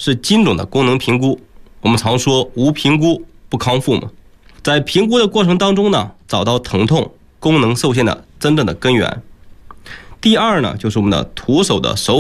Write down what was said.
是精准的功能评估。我们常说无评估不康复嘛，在评估的过程当中呢，找到疼痛、功能受限的真正的根源。第二呢，就是我们的徒手的手